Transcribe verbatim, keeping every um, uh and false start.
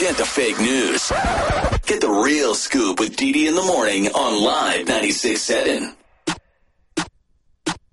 Forget the fake news. Get the real scoop with Dee Dee in the morning on Live ninety-six point seven.